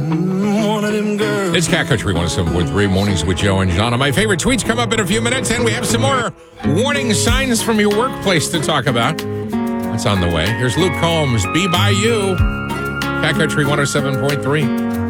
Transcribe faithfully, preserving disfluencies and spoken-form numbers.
one of them girls. It's Cat Country one oh seven point three, Mornings with Joe and Jana. My favorite tweets come up in a few minutes, and we have some more warning signs from your workplace to talk about. That's on the way. Here's Luke Combs, Be By You. Cat Country one oh seven point three.